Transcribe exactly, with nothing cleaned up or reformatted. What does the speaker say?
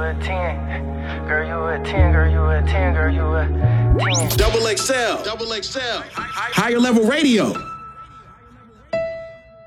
a ten. Girl, you a ten. Girl, you a ten. Girl, you a ten. Double X L. Double X L. Higher level radio.